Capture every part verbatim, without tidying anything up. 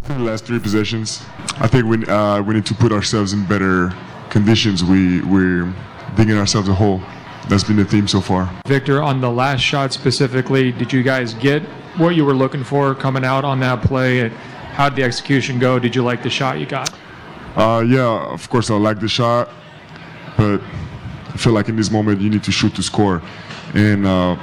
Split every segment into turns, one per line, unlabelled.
The last three possessions, I think we uh, we need to put ourselves in better conditions. We we're digging ourselves a hole. That's been the theme so far.
Victor, on the last shot specifically, did you guys get what you were looking for coming out on that play? How did the execution go? Did you like the shot you got?
Uh, yeah, of course I like the shot, but I feel like in this moment you need to shoot to score, and uh,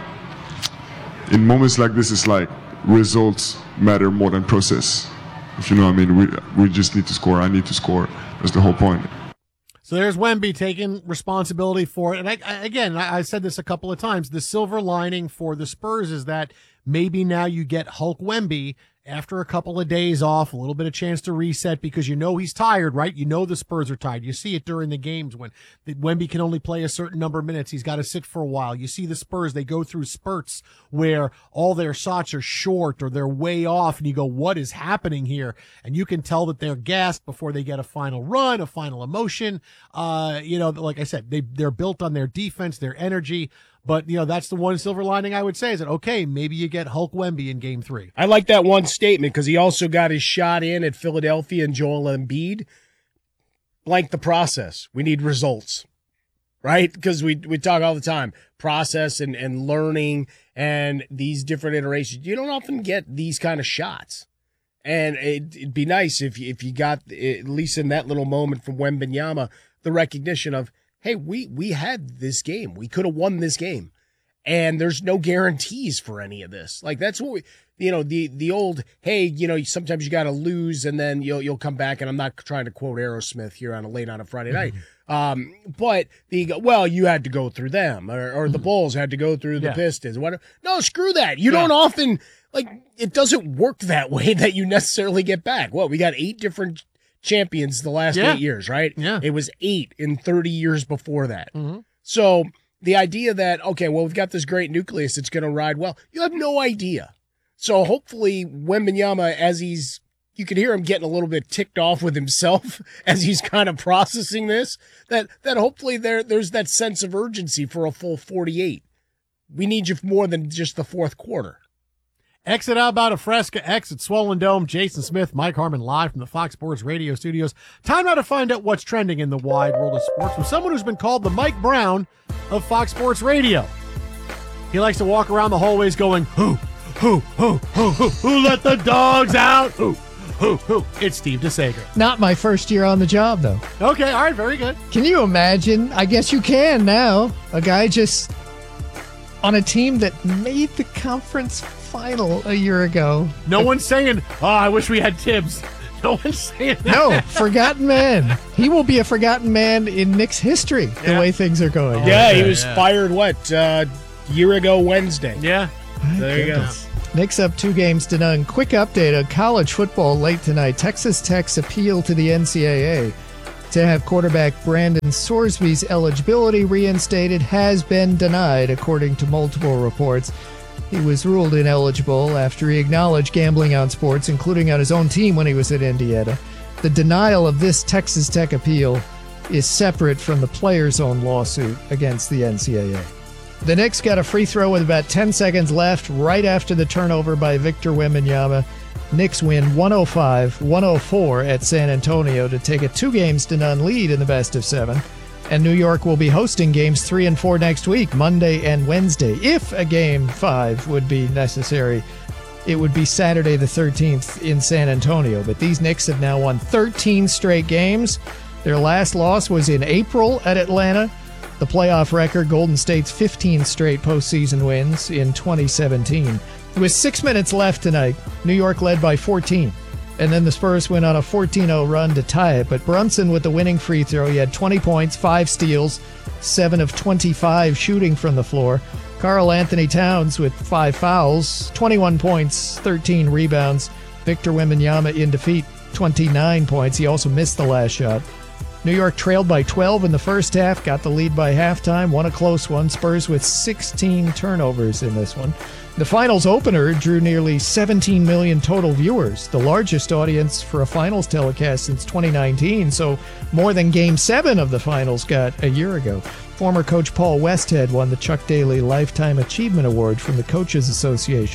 in moments like this, it's like results matter more than process. If you know what I mean, we we just need to score. I need to score. That's the whole point.
So there's Wemby taking responsibility for it. And I, I, again, I, I said this a couple of times. The silver lining for the Spurs is that maybe now you get Hulk Wemby after a couple of days off, a little bit of chance to reset because you know he's tired, right? You know the Spurs are tired. You see it during the games when the, Wemby can only play a certain number of minutes. He's got to sit for a while. You see the Spurs, they go through spurts where all their shots are short or they're way off, and you go, what is happening here? And you can tell that they're gassed before they get a final run, a final emotion. Uh, you know, like I said, they, they're built on their defense, their energy. But, you know, that's the one silver lining I would say is that, okay, maybe you get Hulk Wemby in game three.
I like that one statement because he also got his shot in at Philadelphia and Joel Embiid. Blank the process. We need results, right? Because we we talk all the time, process and, and learning and these different iterations. You don't often get these kind of shots. And it, it'd be nice if you, if you got, at least in that little moment from Wembanyama, the recognition of, hey, we, we had this game. We could have won this game. And there's no guarantees for any of this. Like, that's what we, you know, the, the old, hey, you know, sometimes you got to lose and then you'll, you'll come back. And I'm not trying to quote Aerosmith here on a late on a Friday night. Um, but the, well, you had to go through them or, or the Bulls had to go through the
Yeah.
Pistons. What? No, screw that. You
Yeah.
don't often, like, it doesn't work that way that you necessarily get back. Well, we got eight different champions the last
Yeah.
eight years, right?
Yeah.
It was eight in thirty years before that.
Mm-hmm.
So the idea that, okay, well, we've got this great nucleus that's going to ride well, you have no idea. So hopefully Wembanyama, as he's, you can hear him getting a little bit ticked off with himself as he's kind of processing this, that, that hopefully there, there's that sense of urgency for a full forty-eight. We need you for more than just the fourth quarter.
Exit out about a Fresca, exit Swollen Dome. Jason Smith, Mike Harmon live from the Fox Sports Radio studios. Time now to find out what's trending in the wide world of sports from someone who's been called the Mike Brown of Fox Sports Radio. He likes to walk around the hallways going, who, who, who, who, who, who let the dogs out? Who, who, who? It's Steve DeSager.
Not my first year on the job, though.
Okay, all right, very good.
Can you imagine? I guess you can now. A guy just on a team that made the conference final a year ago.
No one's saying, oh, I wish we had Tibbs. No one's saying that.
No, forgotten man. He will be a forgotten man in Knicks history, the
Yeah.
way things are going.
Oh, yeah, he
yeah,
was
yeah.
fired, what, uh, year ago Wednesday.
Yeah.
There you go.
Knicks up two games to none. Quick update on college football late tonight. Texas Tech's appeal to the N C double A to have quarterback Brandon Sorsby's eligibility reinstated has been denied, according to multiple reports. He was ruled ineligible after he acknowledged gambling on sports, including on his own team when he was at Indiana. The denial of this Texas Tech appeal is separate from the player's own lawsuit against the N C double A. The Knicks got a free throw with about ten seconds left right after the turnover by Victor Wembanyama. Knicks win one oh five one oh four at San Antonio to take a two games to none lead in the best of seven. And New York will be hosting games three and four next week, Monday and Wednesday. If a game five would be necessary, it would be Saturday the thirteenth in San Antonio. But these Knicks have now won thirteen straight games. Their last loss was in April at Atlanta. The playoff record, Golden State's fifteen straight postseason wins in twenty seventeen. With six minutes left tonight, New York led by fourteen. And then the Spurs went on a fourteen oh run to tie it. But Brunson with the winning free throw. He had twenty points, five steals, seven of twenty-five shooting from the floor. Karl Anthony Towns with five fouls, twenty-one points, thirteen rebounds. Victor Wembanyama in defeat, twenty-nine points. He also missed the last shot. New York trailed by twelve in the first half, got the lead by halftime, won a close one. Spurs with sixteen turnovers in this one. The finals opener drew nearly seventeen million total viewers, the largest audience for a finals telecast since twenty nineteen, so more than Game seven of the finals got a year ago. Former coach Paul Westhead won the Chuck Daly Lifetime Achievement Award from the Coaches Association.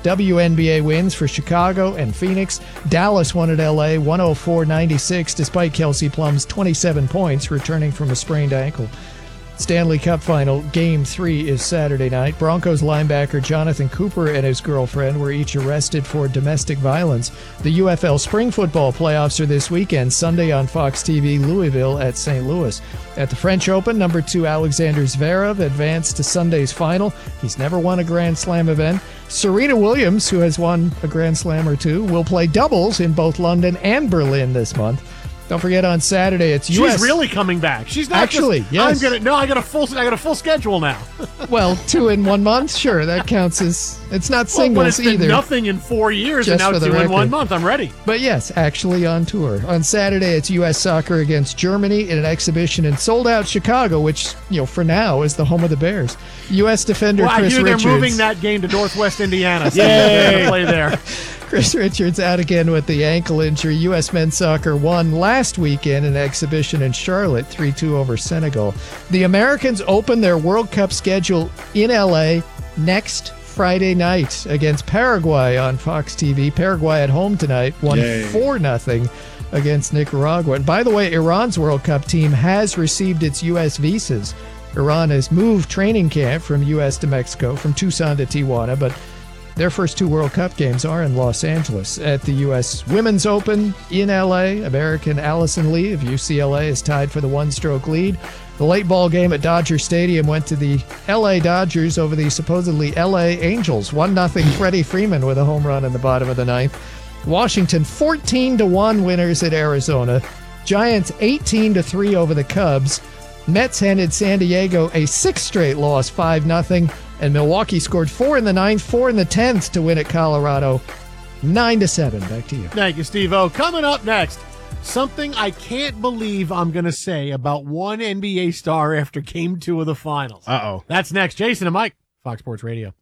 W N B A wins for Chicago and Phoenix. Dallas won at L A one oh four ninety-six despite Kelsey Plum's twenty-seven points returning from a sprained ankle. Stanley Cup Final Game three is Saturday night. Broncos linebacker Jonathan Cooper and his girlfriend were each arrested for domestic violence. The U F L Spring Football playoffs are this weekend, Sunday on Fox T V, Louisville at Saint Louis. At the French Open, number two Alexander Zverev advanced to Sunday's final. He's never won a Grand Slam event. Serena Williams, who has won a Grand Slam or two, will play doubles in both London and Berlin this month. Don't forget on Saturday it's U S
She's really coming back. She's not
Actually,
just,
yes.
I'm gonna no. I got a full. I got a full schedule now.
Well, two in one month, sure, that counts as it's not
Well, when
singles
it's been
either.
nothing in four years,
Just
and now
for the
two in
record.
one month. I'm ready.
But yes, actually on tour. On Saturday, it's U S Soccer against Germany in an exhibition in sold-out Chicago, which, you know, for now is the home of the Bears. U S defender
Well, I
Chris
hear
Richards.
they're moving that game to Northwest Indiana. So
Yay.
they're gonna play there.
Chris Richards out again with the ankle injury. U S men's soccer won last weekend in an exhibition in Charlotte, three two over Senegal. The Americans open their World Cup schedule in L A next Friday night against Paraguay on Fox T V. Paraguay at home tonight, won
Yay.
four nothing against Nicaragua. And by the way, Iran's World Cup team has received its U S visas. Iran has moved training camp from U S to Mexico, from Tucson to Tijuana, but their first two World Cup games are in Los Angeles. At the U S Women's Open in L A, American Allison Lee of U C L A is tied for the one-stroke lead. The late ball game at Dodger Stadium went to the L A Dodgers over the supposedly L A Angels. one nothing Freddie Freeman with a home run in the bottom of the ninth. Washington fourteen to one winners at Arizona. Giants eighteen to three over the Cubs. Mets handed San Diego a sixth straight loss, five nothing. And Milwaukee scored four in the ninth, four in the tenth to win at Colorado, nine to seven. Back to you.
Thank you, Steve-O. Coming up next, something I can't believe I'm going to say about one N B A star after Game Two of the Finals.
Uh-oh.
That's next. Jason and Mike, Fox Sports Radio.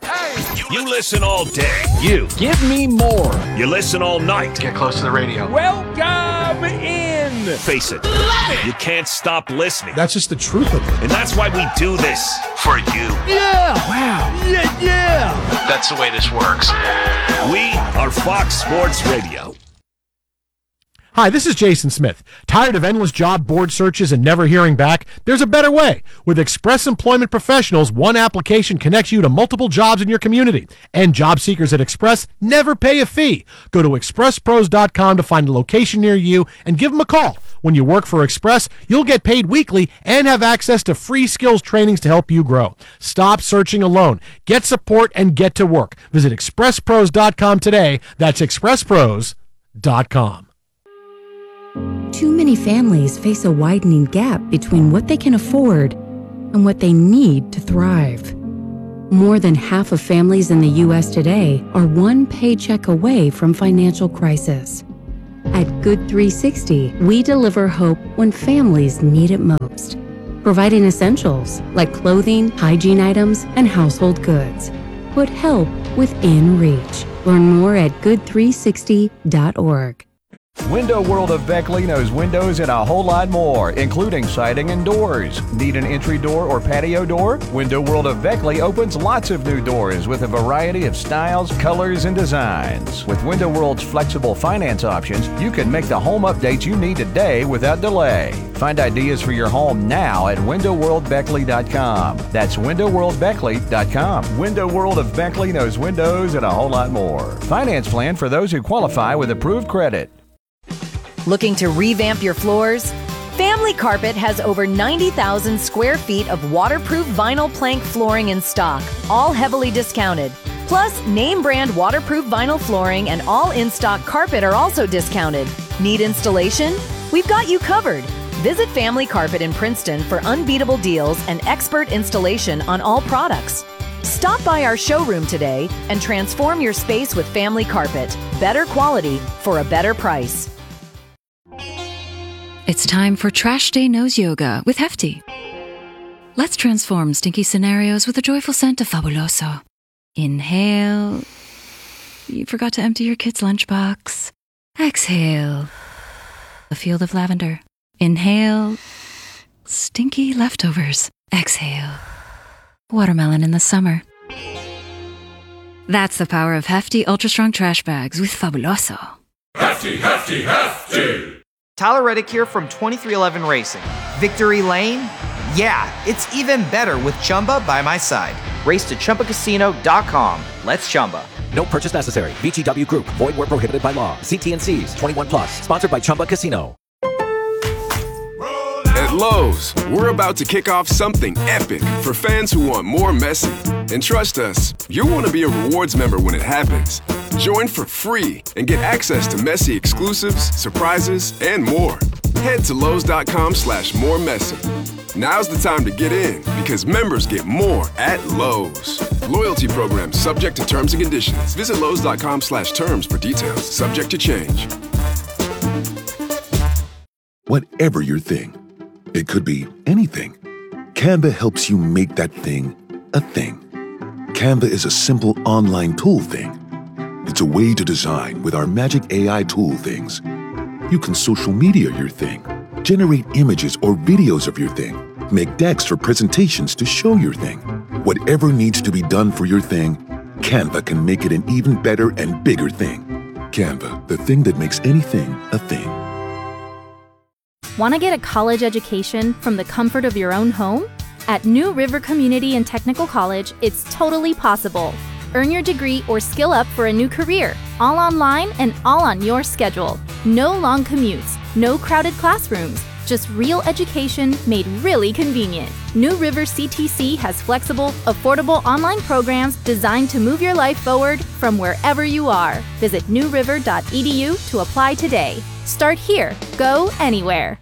You listen all day.
You. Give me more.
You listen all night.
Get close to the radio.
Welcome in. Face it. You can't stop listening.
That's just the truth of it.
And that's why we do this. For you.
Yeah. Wow.
Yeah, yeah.
That's the way this works.
We are Fox Sports Radio.
Hi, this is Jason Smith. Tired of endless job board searches and never hearing back? There's a better way. With Express Employment Professionals, one application connects you to multiple jobs in your community. And job seekers at Express never pay a fee. Go to express pros dot com to find a location near you and give them a call. When you work for Express, you'll get paid weekly and have access to free skills trainings to help you grow. Stop searching alone. Get support and get to work. Visit express pros dot com today. That's express pros dot com.
Too many families face a widening gap between what they can afford and what they need to thrive. More than half of families in the U S today are one paycheck away from financial crisis. At Good three sixty, we deliver hope when families need it most, providing essentials like clothing, hygiene items, and household goods. Put help within reach. Learn more at good three sixty dot org.
Window World of Beckley knows windows and a whole lot more, including siding and doors. Need an entry door or patio door? Window World of Beckley opens lots of new doors with a variety of styles, colors, and designs. With Window World's flexible finance options, you can make the home updates you need today without delay. Find ideas for your home now at window world beckley dot com. That's window world beckley dot com. Window World of Beckley knows windows and a whole lot more. Finance plan for those who qualify with approved credit.
Looking to revamp your floors? Family Carpet has over ninety thousand square feet of waterproof vinyl plank flooring in stock, all heavily discounted. Plus, name brand waterproof vinyl flooring and all in-stock carpet are also discounted. Need installation? We've got you covered. Visit Family Carpet in Princeton for unbeatable deals and expert installation on all products. Stop by our showroom today and transform your space with Family Carpet. Better quality for a better price.
It's time for Trash Day Nose Yoga with Hefty. Let's transform stinky scenarios with a joyful scent of Fabuloso. Inhale. You forgot to empty your kid's lunchbox. Exhale. A field of lavender. Inhale. Stinky leftovers. Exhale. Watermelon in the summer. That's the power of hefty, ultra strong trash bags with Fabuloso.
Hefty, hefty, hefty!
Tyler Reddick here from twenty-three eleven Racing. Victory Lane? Yeah, it's even better with Chumba by my side. Race to Chumba Casino dot com. Let's Chumba.
No purchase necessary. V G W Group. Void where prohibited by law. See T and C's. twenty-one plus. Sponsored by Chumba Casino.
At Lowe's, we're about to kick off something epic for fans who want more Messi. And trust us, you'll want to be a rewards member when it happens. Join for free and get access to Messi exclusives, surprises, and more. Head to Lowe's.com slash more Messi. Now's the time to get in because members get more at Lowe's. Loyalty program subject to terms and conditions. Visit Lowe's.com slash terms for details. Subject to change.
Whatever your thing, it could be anything. Canva helps you make that thing a thing. Canva is a simple online tool thing. It's a way to design with our magic A I tool things. You can social media your thing, generate images or videos of your thing, make decks for presentations to show your thing. Whatever needs to be done for your thing, Canva can make it an even better and bigger thing. Canva, the thing that makes anything a thing.
Want to get a college education from the comfort of your own home? At New River Community and Technical College, it's totally possible. Earn your degree or skill up for a new career, all online and all on your schedule. No long commutes, no crowded classrooms, just real education made really convenient. New River C T C has flexible, affordable online programs designed to move your life forward from wherever you are. Visit new river dot e d u to apply today. Start here, go anywhere.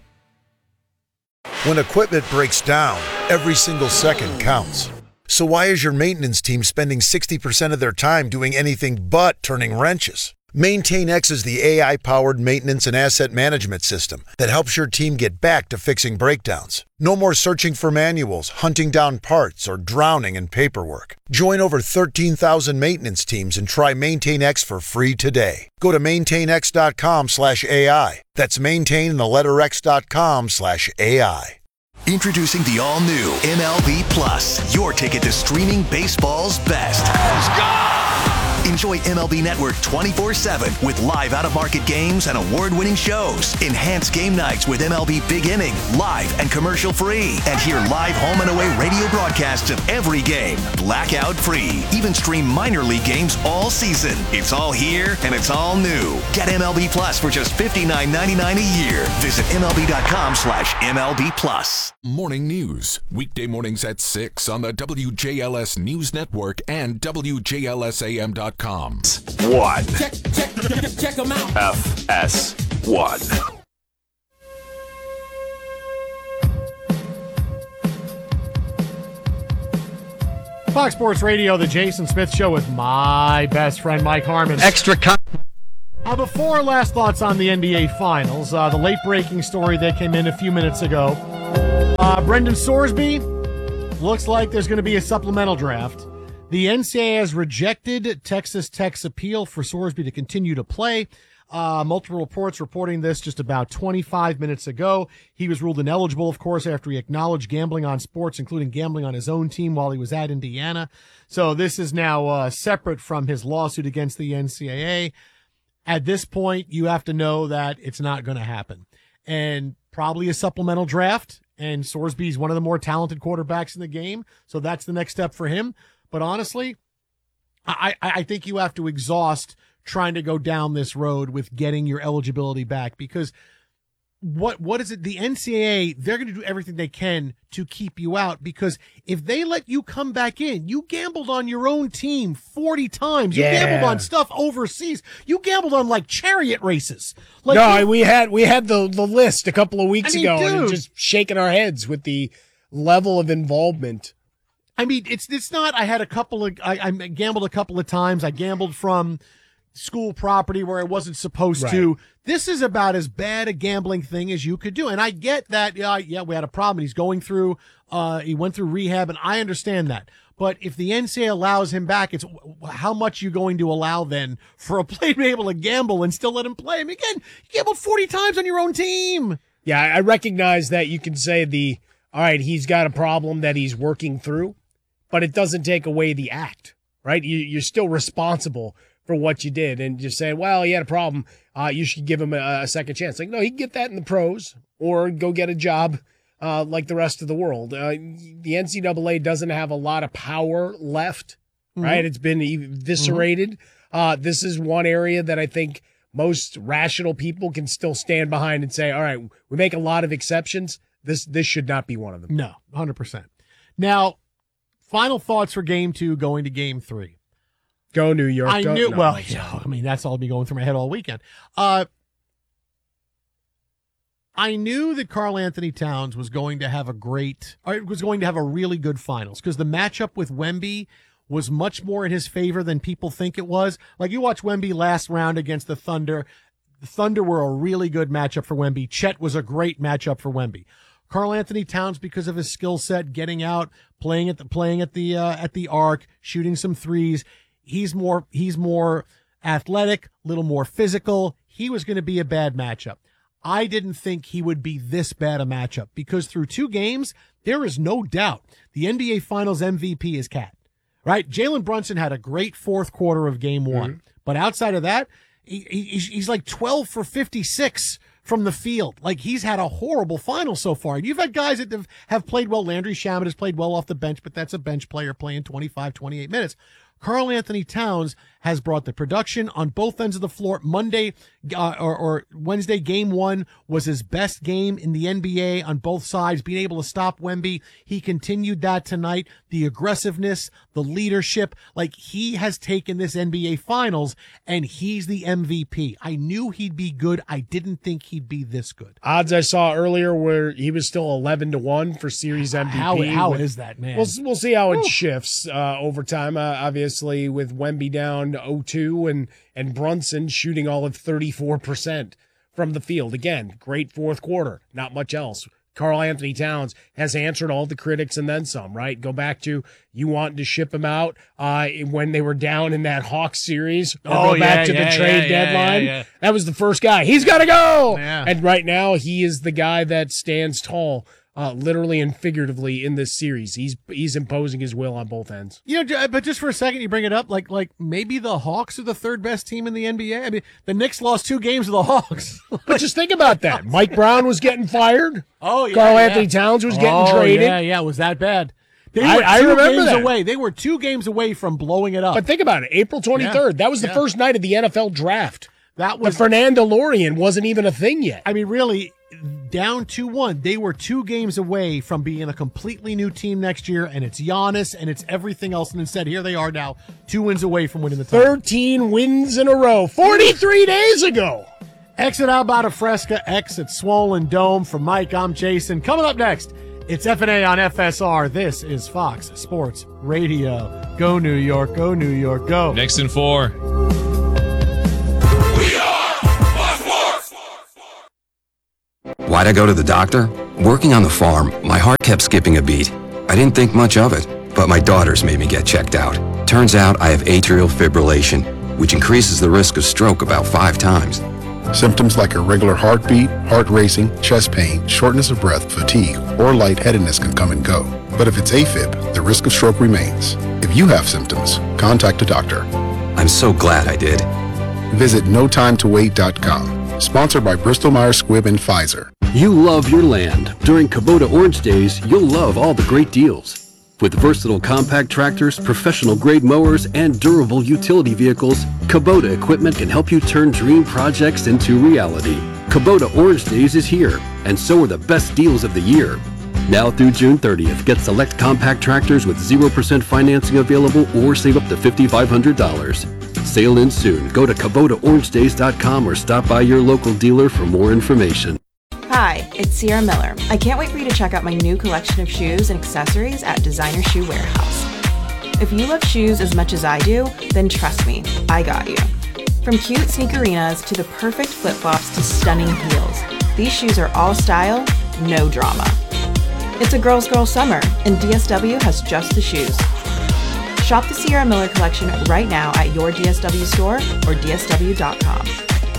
When equipment breaks down, every single second counts. So why is your maintenance team spending sixty percent of their time doing anything but turning wrenches? MaintainX is the A I-powered maintenance and asset management system that helps your team get back to fixing breakdowns. No more searching for manuals, hunting down parts, or drowning in paperwork. Join over thirteen thousand maintenance teams and try MaintainX for free today. Go to maintainx.com slash AI. That's maintain and the letter x.com slash AI.
Introducing the all-new M L B Plus, your ticket to streaming baseball's best. Let's go! Enjoy M L B Network twenty-four seven with live out-of-market games and award-winning shows. Enhance game nights with M L B Big Inning, live and commercial-free. And hear live home and away radio broadcasts of every game, blackout-free. Even stream minor league games all season. It's all here and it's all new. Get M L B Plus for just fifty-nine ninety-nine a year. Visit MLB.com slash MLB Plus.
Morning news, weekday mornings at six on the W J L S News Network and W J L S A M dot com.
One.
Check, check, check, check them out.
F S one.
Fox Sports Radio, the Jason Smith Show with my best friend Mike Harmon.
Extra con-
Uh, before last thoughts on the N B A Finals, uh, the late-breaking story that came in a few minutes ago. Uh, Brendan Sorsby, looks like there's going to be a supplemental draft. The N C double A has rejected Texas Tech's appeal for Sorsby to continue to play. Uh, multiple reports reporting this just about twenty-five minutes ago. He was ruled ineligible, of course, after he acknowledged gambling on sports, including gambling on his own team while he was at Indiana. So this is now uh, separate from his lawsuit against the N C double A. At this point, you have to know that it's not going to happen. And probably a supplemental draft. And Sorsby's one of the more talented quarterbacks in the game. So that's the next step for him. But honestly, I, I think you have to exhaust trying to go down this road with getting your eligibility back. Because what what is it? The N C double A, they're going to do everything they can to keep you out, because if they let you come back in, you gambled on your own team forty times. You
Yeah.
gambled on stuff overseas. You gambled on like chariot races. Like,
no,
you-
we had we had the, the list a couple of weeks
I mean,
ago, and
dude.
just shaking our heads with the level of involvement.
I mean, it's it's not. I had a couple of. I, I gambled a couple of times. I gambled from school property where I wasn't supposed
Right.
to. This is about as bad a gambling thing as you could do. And I get that. Yeah, yeah, we had a problem. He's going through. Uh, he went through rehab, and I understand that. But if the N C double A allows him back, it's how much you going to allow then for a player to be able to gamble and still let him play? I mean, again, you gambled forty times on your own team.
Yeah, I I recognize that you can say the all right, he's got a problem that he's working through, but it doesn't take away the act, right? You, you're still responsible for what you did, and just say, well, he had a problem. Uh, you should give him a, a second chance. Like, no, he can get that in the pros or go get a job uh, like the rest of the world. Uh, the N C double A doesn't have a lot of power left, mm-hmm. right? It's been eviscerated. Mm-hmm. Uh, this is one area that I think most rational people can still stand behind and say, all right, we make a lot of exceptions. This this should not be one of them.
No, one hundred percent. Now, final thoughts for game two going to game three.
Go New York.
I
go,
knew,
no,
well, you know, I mean, that's all be going through my head all weekend. Uh, I knew that Karl Anthony Towns was going to have a great, or was going to have a really good finals because the matchup with Wemby was much more in his favor than people think it was. Like, you watch Wemby last round against the Thunder. The Thunder were a really good matchup for Wemby. Chet was a great matchup for Wemby. Karl Anthony Towns, because of his skill set, getting out, playing at the playing at the uh, at the arc, shooting some threes. He's more he's more athletic, a little more physical. He was going to be a bad matchup. I didn't think he would be this bad a matchup because through two games, there is no doubt the N B A Finals M V P is Cat. Right? Jalen Brunson had a great fourth quarter of game one. Mm-hmm. But outside of that, he, he, he's like twelve for fifty-six from the field. Like, he's had a horrible final so far. And you've had guys that have, have played well. Landry Shamet has played well off the bench, but that's a bench player playing twenty-five, twenty-eight minutes. Karl Anthony Towns has brought the production on both ends of the floor. Monday uh, or, or Wednesday, game one was his best game in the N B A on both sides, being able to stop Wemby. He continued that tonight. The aggressiveness, the leadership, like, he has taken this N B A Finals, and he's the M V P. I knew he'd be good. I didn't think he'd be this good.
Odds I saw earlier where he was still eleven to one for series M V P.
How, how is that, man?
We'll, we'll see how it Woo. shifts uh, over time. Uh, obviously, with Wemby down oh two and, and Brunson shooting all of thirty-four percent from the field. Again, great fourth quarter. Not much else. Karl Anthony Towns has answered all the critics and then some, right? Go back to you wanting to ship him out uh, when they were down in that Hawks series. Or
oh,
go back
yeah,
to
yeah,
the trade
yeah,
deadline.
Yeah, yeah.
That was the first guy. He's got to go!
Yeah.
And right now, he is the guy that stands tall, uh, literally and figuratively, in this series. He's he's imposing his will on both ends.
You know, but just for a second, you bring it up, like like maybe the Hawks are the third best team in the N B A. I mean, the Knicks lost two games to the Hawks.
But just think about that. Mike Brown was getting fired.
Oh, yeah.
Karl
yeah.
Anthony Towns was getting
oh,
traded.
Yeah, yeah, it was that bad. They were
I, I
two
remember
games
that.
away. They were two games away from blowing it up.
But think about it. April twenty-third.
Yeah.
That was the
Yeah.
first night of the N F L draft.
That was
the Fernando Lorian wasn't even a thing yet.
I mean, really, down two one. They were two games away from being a completely new team next year, and it's Giannis, and it's everything else. And instead, here they are now, two wins away from winning the title.
thirteen wins in a row, forty-three days ago.
Exit out Bada Fresca, exit Swollen Dome. For Mike, I'm Jason. Coming up next, it's F and A on F S R. This is Fox Sports Radio. Go New York, go New York, go.
Next in four.
Why'd I go to the doctor? Working on the farm, my heart kept skipping a beat. I didn't think much of it, but my daughters made me get checked out. Turns out I have atrial fibrillation, which increases the risk of stroke about five times.
Symptoms like irregular heartbeat, heart racing, chest pain, shortness of breath, fatigue, or lightheadedness can come and go. But if it's AFib, the risk of stroke remains. If you have symptoms, contact a doctor.
I'm so glad I did.
Visit no time to wait dot com. Sponsored by Bristol Myers Squibb and Pfizer.
You love your land. During Kubota Orange Days, you'll love all the great deals. With versatile compact tractors, professional-grade mowers, and durable utility vehicles, Kubota equipment can help you turn dream projects into reality. Kubota Orange Days is here, and so are the best deals of the year. Now through June thirtieth, get select compact tractors with zero percent financing available or save up to five thousand five hundred dollars. Sale ends soon. Go to Kubota Orange Days dot com or stop by your local dealer for more information.
Hi, it's Sierra Miller. I can't wait for you to check out my new collection of shoes and accessories at Designer Shoe Warehouse. If you love shoes as much as I do, then trust me, I got you. From cute sneakerinas to the perfect flip-flops to stunning heels, these shoes are all style, no drama. It's a girl's girl summer, and D S W has just the shoes. Shop the Sierra Miller collection right now at your D S W store or D S W dot com.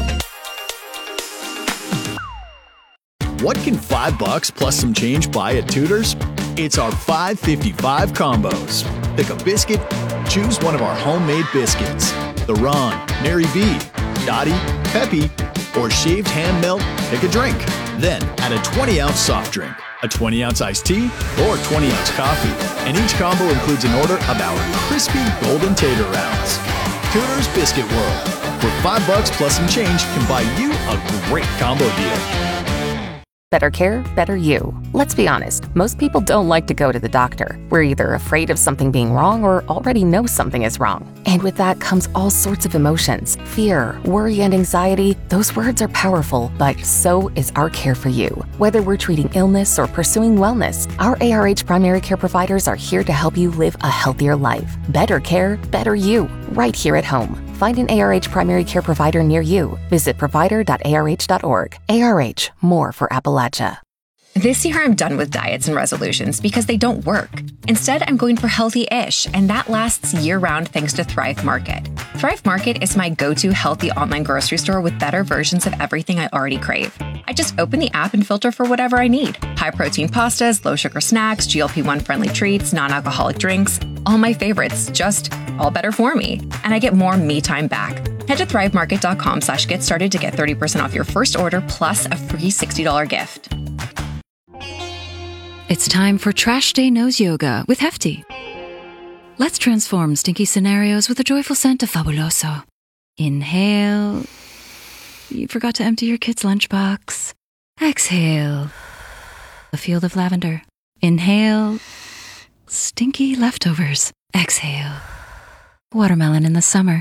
What can five bucks plus some change buy at Tudor's? It's our five fifty-five combos. Pick a biscuit, Choose one of our homemade biscuits. The Ron, Mary B, Dottie, Peppy, or shaved hand melt, pick a drink. Then add a twenty ounce soft drink, a twenty ounce iced tea, or twenty ounce coffee. And each combo includes an order of our crispy golden tater rounds. Cooter's Biscuit World, where five bucks plus some change can buy you a great combo deal.
Better care, better you. Let's be honest, most people don't like to go to the doctor. We're either afraid of something being wrong or already know something is wrong. And with that comes all sorts of emotions. Fear, worry, and anxiety. Those words are powerful, but so is our care for you. Whether we're treating illness or pursuing wellness, our A R H primary care providers are here to help you live a healthier life. Better care, better you. Right here at home. Find an A R H primary care provider near you. Visit provider dot A R H dot org. A R H, more for Appalachia.
This year I'm done with diets and resolutions because they don't work. Instead, I'm going for healthy-ish, and that lasts year-round thanks to Thrive Market. Thrive Market is my go-to healthy online grocery store with better versions of everything I already crave. I just open the app and filter for whatever I need. High-protein pastas, low-sugar snacks, G L P one friendly treats, non-alcoholic drinks. All my favorites, just all better for me. And I get more me time back. Head to thrivemarket.com slash get started to get thirty percent off your first order plus a free sixty dollars gift.
It's time for Trash Day Nose Yoga with Hefty. Let's transform stinky scenarios with a joyful scent of Fabuloso. Inhale. You forgot to empty your kid's lunchbox. Exhale. A field of lavender. Inhale. Stinky leftovers. Exhale. Watermelon in the summer.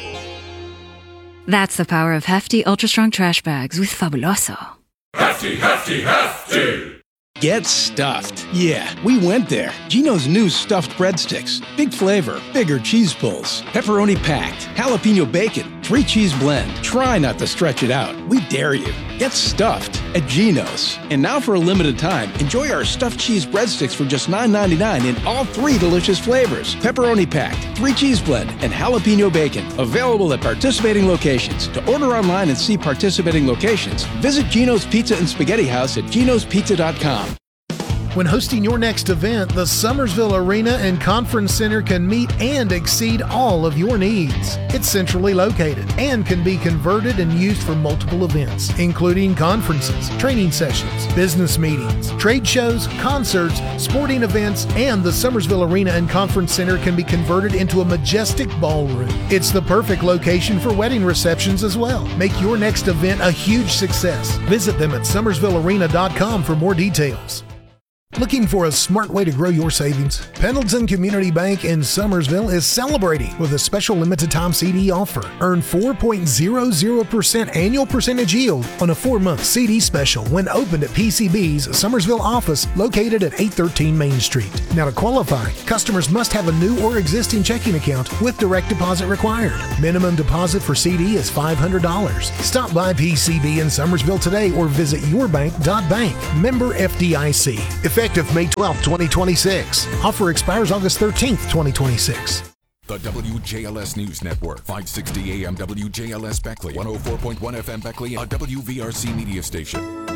That's the power of Hefty Ultra Strong Trash Bags with Fabuloso.
Hefty, hefty, hefty!
Get stuffed. Yeah, we went there. Geno's new stuffed breadsticks. Big flavor, bigger cheese pulls, pepperoni packed, jalapeno bacon, three cheese blend. Try not to stretch it out. We dare you. Get stuffed at Geno's. And now for a limited time, enjoy our stuffed cheese breadsticks for just nine ninety-nine in all three delicious flavors. Pepperoni packed, three cheese blend, and jalapeno bacon. Available at participating locations. To order online and see participating locations, visit Geno's Pizza and Spaghetti House at genos pizza dot com.
When hosting your next event, the Summersville Arena and Conference Center can meet and exceed all of your needs. It's centrally located and can be converted and used for multiple events, including conferences, training sessions, business meetings, trade shows, concerts, sporting events, and the Summersville Arena and Conference Center can be converted into a majestic ballroom. It's the perfect location for wedding receptions as well. Make your next event a huge success. Visit them at summersville arena dot com for more details. Looking for a smart way to grow your savings? Pendleton Community Bank in Summersville is celebrating with a special limited time C D offer. Earn four point zero zero percent annual percentage yield on a four-month C D special when opened at P C B's Summersville office located at eight thirteen Main Street. Now to qualify, customers must have a new or existing checking account with direct deposit required. Minimum deposit for C D is five hundred dollars. Stop by P C B in Summersville today or visit your bank dot bank. Member F D I C. Effective May twelfth, twenty twenty-six. Offer expires August thirteenth, twenty twenty-six.
The W J L S News Network, five sixty A M W J L S Beckley, one oh four point one F M Beckley, a W V R C media station.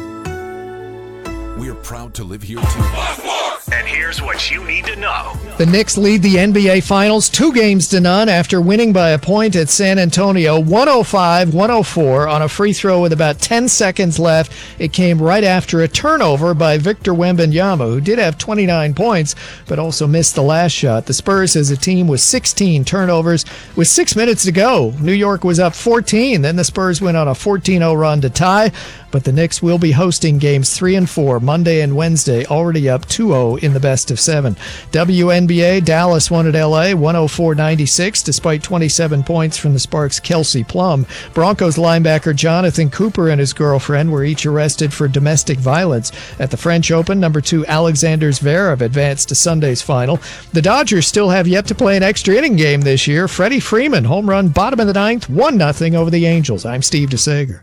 We're proud to live here too.
And here's what you need to know.
The Knicks lead the N B A Finals two games to none after winning by a point at San Antonio, one oh five one oh four on a free throw with about ten seconds left. It came right after a turnover by Victor Wembanyama, who did have twenty-nine points, but also missed the last shot. The Spurs as a team with sixteen turnovers with six minutes to go. New York was up fourteen. Then the Spurs went on a fourteen oh run to tie, but the Knicks will be hosting games three and four Monday and Wednesday, already up two oh in the best of seven. W N B A, Dallas won at L A, one oh four ninety-six, despite twenty-seven points from the Sparks' Kelsey Plum. Broncos linebacker Jonathan Cooper and his girlfriend were each arrested for domestic violence. At the French Open, number two Alexander Zverev advanced to Sunday's final. The Dodgers still have yet to play an extra inning game this year. Freddie Freeman, home run, bottom of the ninth, one nothing over the Angels. I'm Steve DeSager.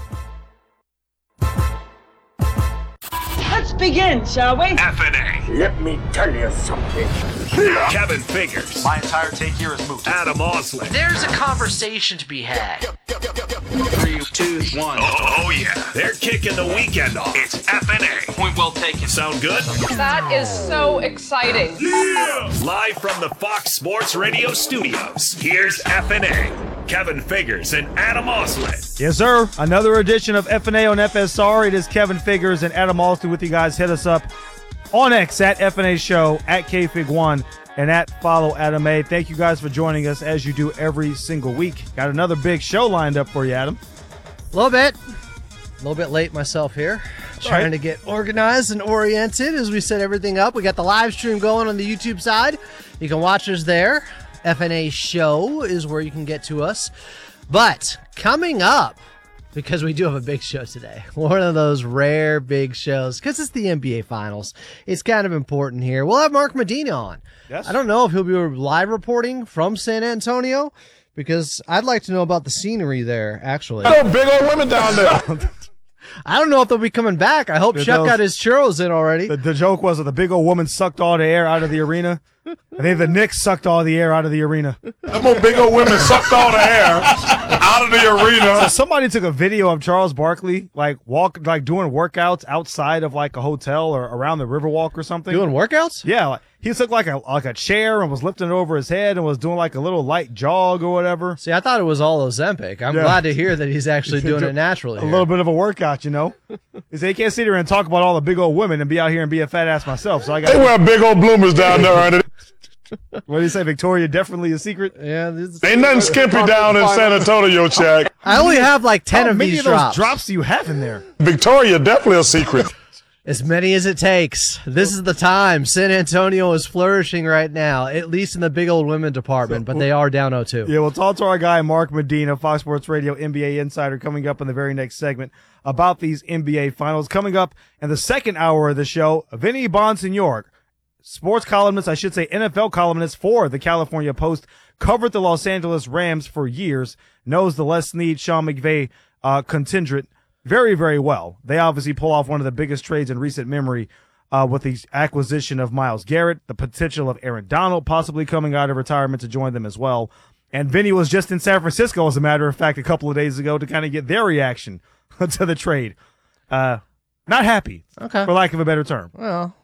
Let's begin, shall we?
F and A.
Let me tell you something.
Kevin Figures.
My entire take here is moot.
Adam Osley.
There's a conversation to be had.
Three, two, one.
Oh,
Oh, yeah. They're kicking the weekend off. It's F N A. Point well taken. Sound good?
That is so exciting.
Yeah! Live from the Fox Sports Radio studios, here's F N A. Kevin Figures and Adam Oslett.
Yes, sir. Another edition of F N A on F S R. It is Kevin Figures and Adam Oslett with you guys. Hit us up on X at F N A Show, at K Fig one, and at Follow Adam A. Thank you guys for joining us as you do every single week. Got another big show lined up for you, Adam.
A little bit. A little bit late myself here. Trying
right.
to get organized and oriented as we set everything up. We got the live stream going on the YouTube side. You can watch us there. F N A Show is where you can get to us. But coming up, because we do have a big show today, one of those rare big shows, because it's the N B A Finals. It's kind of important here. We'll have Mark Medina on.
Yes.
I don't know if he'll be live reporting from San Antonio, because I'd like to know about the scenery there, actually.
Oh, big old women down there.
I don't know if they'll be coming back. I hope
Did
Chuck
those-
got his churros in already.
The, the joke was that the big old woman sucked all the air out of the arena. I think the Knicks sucked all the air out of the arena.
Them old big old women sucked all the air out of the arena.
So somebody took a video of Charles Barkley, like walk, like doing workouts outside of like a hotel or around the Riverwalk or something.
Doing workouts?
Yeah, like, he took like a like a chair and was lifting it over his head and was doing like a little light jog or whatever.
See, I thought it was all Ozempic. I'm
Yeah.
glad to hear that he's actually doing it naturally.
A
here.
little bit of a workout, you know. He said he can't sit here and talk about all the big old women and be out here and be a fat ass myself. So I got.
They wear big old bloomers down there, ain't it?
What do you say, Victoria? Definitely a secret.
Yeah, this
Ain't nothing skimpy down in San Antonio, Chuck.
I only have like ten
How
of
many
these
of those
drops.
drops do you have in there?
Victoria, definitely a secret.
As many as it takes. This is the time. San Antonio is flourishing right now, at least in the big old women department, but they are down oh two.
Yeah, we'll talk to our guy, Mark Medina, Fox Sports Radio N B A Insider, coming up in the very next segment about these N B A Finals. Coming up in the second hour of the show, Vinny Bonsignor, sports columnist, I should say N F L columnist for the California Post, covered the Los Angeles Rams for years, knows the Les Snead, Sean McVay uh, contingent very, very well. They obviously pull off one of the biggest trades in recent memory uh, with the acquisition of Myles Garrett, the potential of Aaron Donald possibly coming out of retirement to join them as well. And Vinny was just in San Francisco, as a matter of fact, a couple of days ago to kind of get their reaction to the trade. Uh, not happy,
Okay.
for lack of a better term.
Well,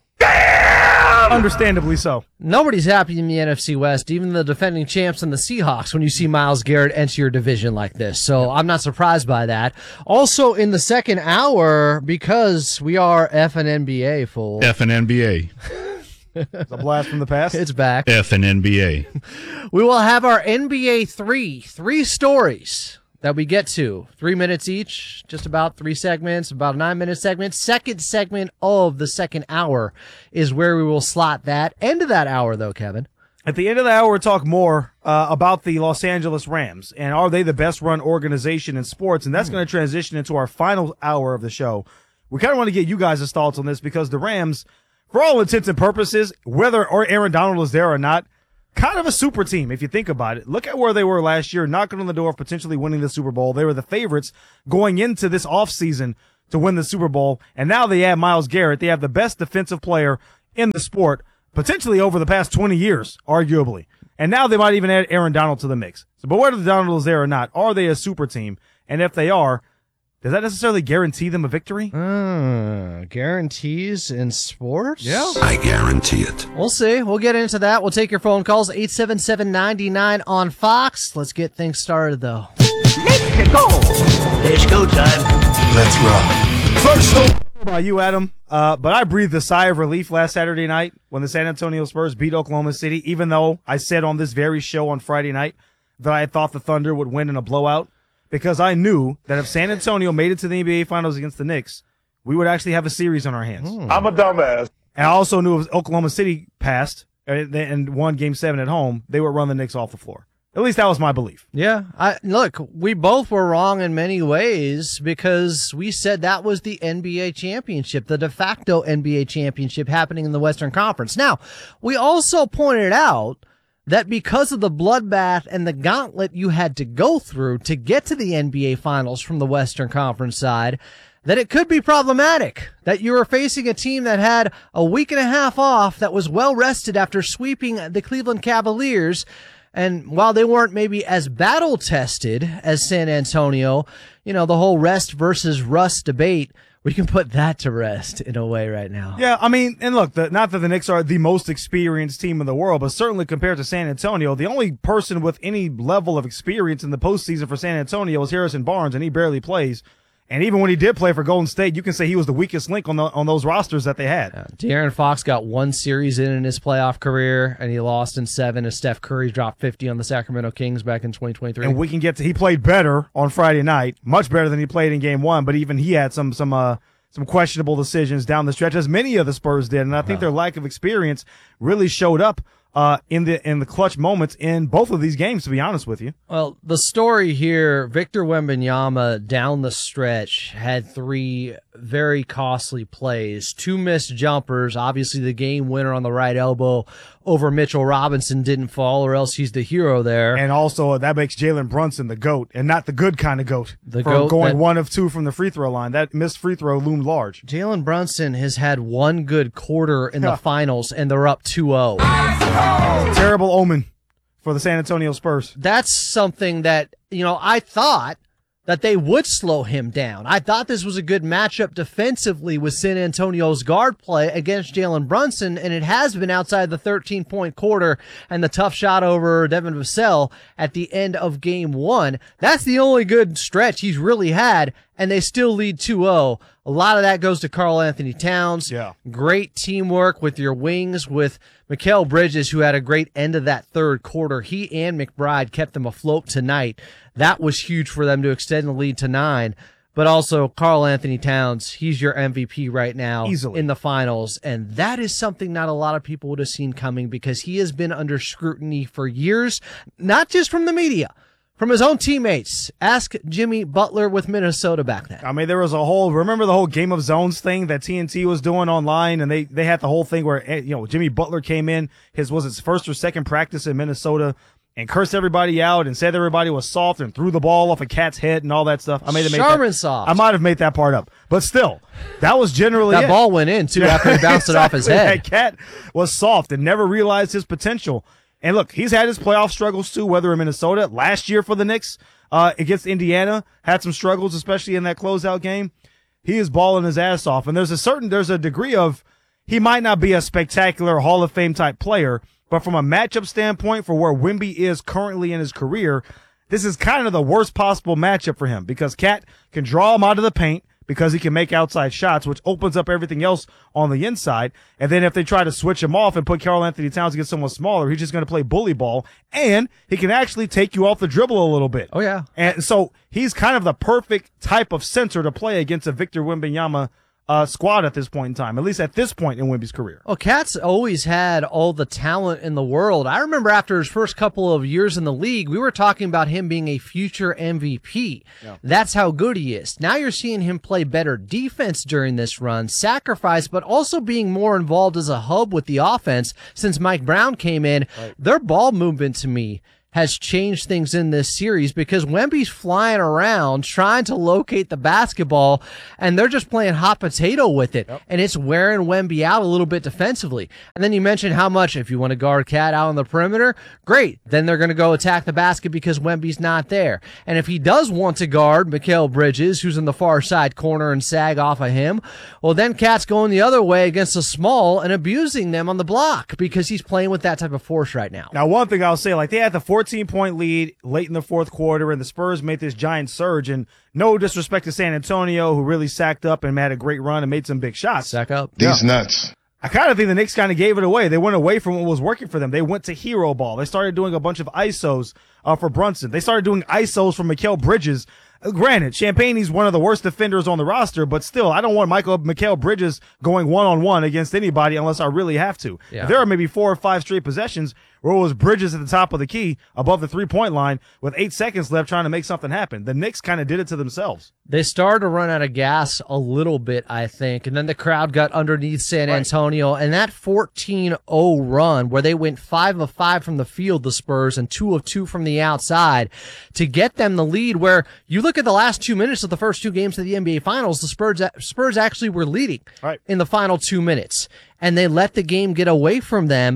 understandably so.
Nobody's happy in the N F C West, even the defending champs and the Seahawks, when you see Myles Garrett enter your division like this. So I'm not surprised by that. Also in the second hour, because we are F and N B A full.
F and N B A.
It's a blast from the past.
It's back.
F and N B A.
We will have our N B A three, three stories that we get to. Three minutes each, just about three segments, about a nine-minute segment. Second segment of the second hour is where we will slot that. End of that hour, though, Kevin.
At the end of the hour, we'll talk more uh, about the Los Angeles Rams and are they the best-run organization in sports? And that's mm. going to transition into our final hour of the show. We kind of want to get you guys' thoughts on this because the Rams, for all intents and purposes, whether or Aaron Donald is there or not, kind of a super team, if you think about it. Look at where they were last year, knocking on the door of potentially winning the Super Bowl. They were the favorites going into this offseason to win the Super Bowl. And now they add Myles Garrett. They have the best defensive player in the sport, potentially over the past twenty years, arguably. And now they might even add Aaron Donald to the mix. So, but whether Donald is there or not, are they a super team? And if they are, does that necessarily guarantee them a victory?
Uh, guarantees in sports?
Yeah.
I guarantee it.
We'll see. We'll get into that. We'll take your phone calls. eight seven seven, nine nine on Fox. Let's get things started, though.
Let's go. Let's go time.
Let's rock.
First of all, about you, Adam, uh, but I breathed a sigh of relief last Saturday night when the San Antonio Spurs beat Oklahoma City, even though I said on this very show on Friday night that I thought the Thunder would win in a blowout. Because I knew that if San Antonio made it to the N B A Finals against the Knicks, we would actually have a series on our hands.
Mm. I'm a dumbass.
And I also knew if Oklahoma City passed and won Game seven at home, they would run the Knicks off the floor. At least that was my belief.
Yeah. I, look, we both were wrong in many ways because we said that was the N B A championship, the de facto N B A championship happening in the Western Conference. Now, we also pointed out that because of the bloodbath and the gauntlet you had to go through to get to the N B A Finals from the Western Conference side, that it could be problematic, that you were facing a team that had a week and a half off, that was well rested after sweeping the Cleveland Cavaliers, And while they weren't maybe as battle tested as San Antonio, you know, the whole rest versus rust debate, we can put that to rest in a way right now.
Yeah, I mean, and look, the, not that the Knicks are the most experienced team in the world, but certainly compared to San Antonio, the only person with any level of experience in the postseason for San Antonio is Harrison Barnes, and he barely plays. And even when he did play for Golden State, you can say he was the weakest link on the, on those rosters that they had.
Yeah. De'Aaron Fox got one series in in his playoff career, and he lost in seven as Steph Curry dropped fifty on the Sacramento Kings back in twenty twenty-three.
And we can get to, he played better on Friday night, much better than he played in game one, but even he had some, some, uh, some questionable decisions down the stretch, as many of the Spurs did. And I think their lack of experience really showed up uh, in the in the clutch moments in both of these games, to be honest with you.
Well, the story here, Victor Wembanyama down the stretch had three very costly plays, two missed jumpers. Obviously, the game winner on the right elbow over Mitchell Robinson didn't fall, or else he's the hero there.
And also, that makes Jalen Brunson the GOAT, and not the good kind of GOAT.
The
for
GOAT
going
that,
one of two from the free throw line. That missed free throw loomed large.
Jalen Brunson has had one good quarter in the finals, and they're up two oh.
Terrible omen for the San Antonio Spurs.
That's something that, you know, I thought that they would slow him down. I thought this was a good matchup defensively with San Antonio's guard play against Jalen Brunson, and it has been outside the thirteen-point quarter and the tough shot over Devin Vassell at the end of game one. That's the only good stretch he's really had, and they still lead two oh. A lot of that goes to Karl Anthony Towns.
Yeah.
Great teamwork with your wings, with Mikal Bridges, who had a great end of that third quarter. He and McBride kept them afloat tonight. That was huge for them to extend the lead to nine. But also, Karl Anthony Towns, he's your M V P right now.
Easily.
In the finals. And that is something not a lot of people would have seen coming, because he has been under scrutiny for years, not just from the media, from his own teammates. Ask Jimmy Butler with Minnesota back then.
I mean, there was a whole, remember the whole Game of Zones thing that T N T was doing online, and they, they had the whole thing where, you know, Jimmy Butler came in, his, was his first or second practice in Minnesota, and cursed everybody out and said everybody was soft and threw the ball off a cat's head and all that stuff. I may have made
Charmin
that,
soft.
I might have made that part up, but still, that was generally
that
it.
ball went in too after he bounced
exactly.
it off his head.
That cat was soft and never realized his potential. And look, he's had his playoff struggles too, whether in Minnesota last year for the Knicks uh, against Indiana, had some struggles, especially in that closeout game. He is balling his ass off, and there's a certain, there's a degree of, he might not be a spectacular Hall of Fame type player, but from a matchup standpoint, for where Wemby is currently in his career, this is kind of the worst possible matchup for him, because Cat can draw him out of the paint because he can make outside shots, which opens up everything else on the inside. And then if they try to switch him off and put Karl Anthony Towns against someone smaller, he's just going to play bully ball, and he can actually take you off the dribble a little bit.
Oh, yeah.
And so he's kind of the perfect type of center to play against a Victor Wembanyama Uh, squad at this point in time, at least at this point in Wemby's career.
Well, Cat's always had all the talent in the world. I remember after his first couple of years in the league, we were talking about him being a future M V P. Yeah. That's how good he is. Now you're seeing him play better defense during this run, sacrifice, but also being more involved as a hub with the offense since Mike Brown came in. Right. Their ball movement, to me, has changed things in this series, because Wemby's flying around trying to locate the basketball, and they're just playing hot potato with it. Yep. And it's wearing Wemby out a little bit defensively. And then you mentioned how much, if you want to guard Cat out on the perimeter, great. Then they're going to go attack the basket because Wemby's not there. And if he does want to guard Mikal Bridges, who's in the far side corner, and sag off of him, well, then Cat's going the other way against the small and abusing them on the block, because he's playing with that type of force right now.
Now, one thing I'll say, like, they had the fourteen-point lead late in the fourth quarter, and the Spurs made this giant surge. And no disrespect to San Antonio, who really sacked up and had a great run and made some big shots.
Sack up.
These yeah. nuts.
I kind of think the Knicks kind of gave it away. They went away from what was working for them. They went to hero ball. They started doing a bunch of I S Os uh, for Brunson. They started doing I S Os for Mikal Bridges. Uh, granted, Champagne's one of the worst defenders on the roster, but still, I don't want Michael Mikal Bridges going one-on-one against anybody unless I really have to.
Yeah.
There are maybe four or five straight possessions where it was Bridges at the top of the key above the three-point line with eight seconds left trying to make something happen. The Knicks kind of did it to themselves.
They started to run out of gas a little bit, I think, and then the crowd got underneath San Antonio, right. And that fourteen oh run where they went five of five from the field, the Spurs, and two of two from the outside to get them the lead, where you look at the last two minutes of the first two games of the N B A Finals, the Spurs, Spurs actually were leading
right.
in the final two minutes, and they let the game get away from them.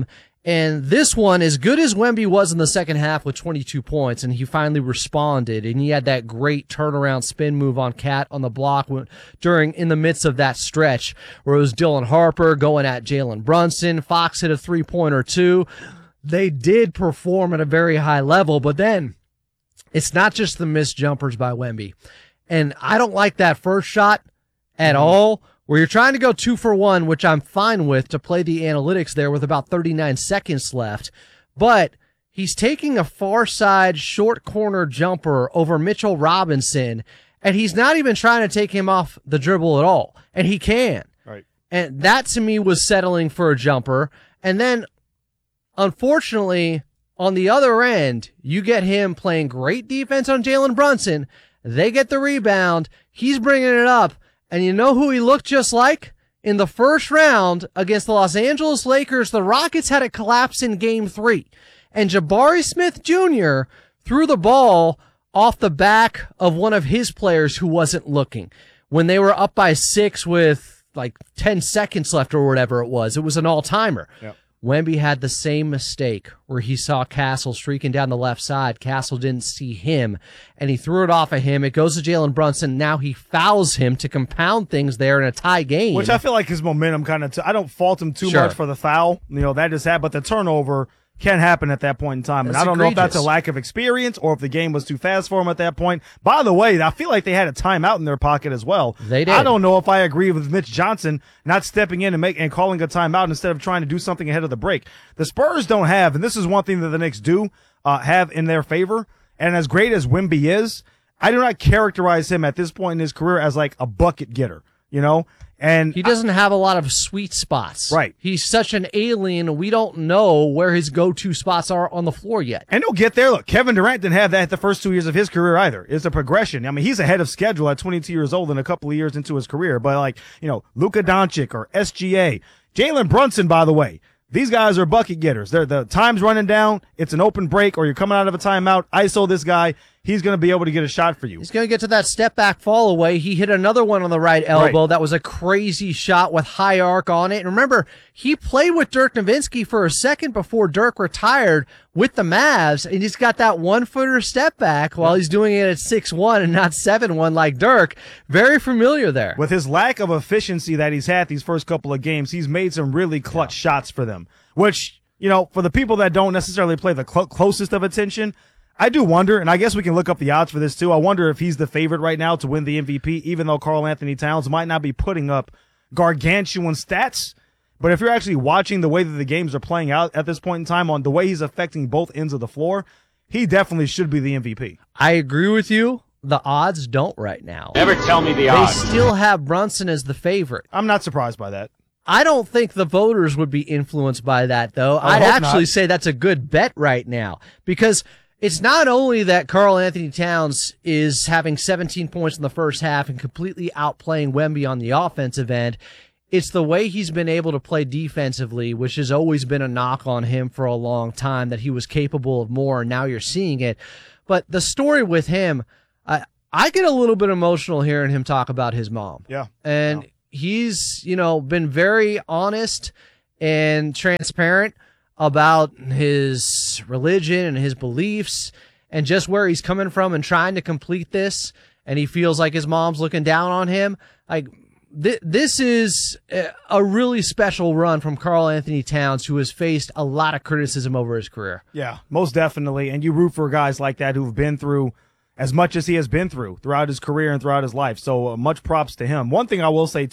And this one, as good as Wemby was in the second half with twenty-two points, and he finally responded, and he had that great turnaround spin move on Cat on the block during in the midst of that stretch where it was Dylan Harper going at Jalen Brunson. Fox hit a three-pointer too. They did perform at a very high level, but then it's not just the missed jumpers by Wemby. And I don't like that first shot at mm-hmm. all, where you're trying to go two for one, which I'm fine with to play the analytics there with about thirty-nine seconds left. But he's taking a far side short corner jumper over Mitchell Robinson, and he's not even trying to take him off the dribble at all. And he can.
Right.
And that to me was settling for a jumper. And then, unfortunately, on the other end, you get him playing great defense on Jalen Brunson. They get the rebound. He's bringing it up. And you know who he looked just like? In the first round against the Los Angeles Lakers, the Rockets had it collapse in game three. And Jabari Smith Junior threw the ball off the back of one of his players who wasn't looking. When they were up by six with like ten seconds left or whatever it was, it was an all-timer. Yep. Wemby had the same mistake where he saw Castle streaking down the left side. Castle didn't see him, and he threw it off of him. It goes to Jalen Brunson. Now he fouls him to compound things there in a tie game.
Which I feel like his momentum kind of, t- I don't fault him too
Sure.
much for the foul. You know, that just happened, but the turnover can happen at that point in time. And
That's
I don't know if that's a
egregious.
lack of experience or if the game was too fast for him at that point. By the way, I feel like they had a timeout in their pocket as well.
They did.
I don't know if I agree with Mitch Johnson not stepping in and make and calling a timeout instead of trying to do something ahead of the break. The Spurs don't have, and this is one thing that the Knicks do uh, have in their favor, and as great as Wemby is, I do not characterize him at this point in his career as like a bucket getter, you know? And
he doesn't have a lot of sweet spots.
Right.
He's such an alien. We don't know where his go-to spots are on the floor yet.
And he'll get there. Look, Kevin Durant didn't have that the first two years of his career either. It's a progression. I mean, he's ahead of schedule at twenty-two years old and a couple of years into his career. But like, you know, Luka Doncic or S G A, Jalen Brunson, by the way, these guys are bucket getters. They're the time's running down. It's an open break or you're coming out of a timeout. I S O this guy. He's going to be able to get a shot for you.
He's going to get to that step back fall away. He hit another one on the right elbow.
Right.
That was a crazy shot with high arc on it. And remember, he played with Dirk Nowitzki for a second before Dirk retired with the Mavs. And he's got that one footer step back while he's doing it at six one and not seven one like Dirk. Very familiar there.
With his lack of efficiency that he's had these first couple of games, he's made some really clutch yeah. shots for them, which, you know, for the people that don't necessarily play the cl- closest of attention, I do wonder, and I guess we can look up the odds for this too. I wonder if he's the favorite right now to win the M V P, even though Karl Anthony Towns might not be putting up gargantuan stats. But if you're actually watching the way that the games are playing out at this point in time on the way he's affecting both ends of the floor, he definitely should be the M V P.
I agree with you. The odds don't right now.
Never tell me the
they
odds.
They still have Brunson as the favorite.
I'm not surprised by that.
I don't think the voters would be influenced by that, though.
I
I'd
hope
actually
not.
say that's a good bet right now because it's not only that Karl Anthony Towns is having seventeen points in the first half and completely outplaying Wemby on the offensive end. It's the way he's been able to play defensively, which has always been a knock on him for a long time, that he was capable of more, and now you're seeing it. But the story with him, I, I get a little bit emotional hearing him talk about his mom.
Yeah.
And yeah. he's, you know, been very honest and transparent about his religion and his beliefs and just where he's coming from and trying to complete this. And he feels like his mom's looking down on him. Like, th- this is a really special run from Karl Anthony Towns, who has faced a lot of criticism over his career.
Yeah, most definitely. And you root for guys like that who've been through as much as he has been through throughout his career and throughout his life. So uh, much props to him. One thing I will say,